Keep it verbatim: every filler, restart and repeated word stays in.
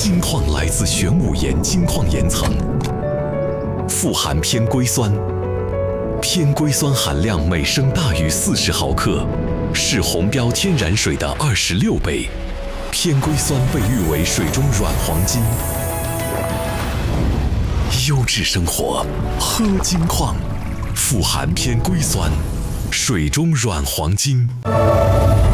金矿来自玄武岩金矿岩层，富含偏硅酸。偏硅酸含量每升大于四十毫克，是红标天然水的二十六倍。偏硅酸被誉为水中软黄金。优质生活，喝金矿，富含偏硅酸，水中软黄金。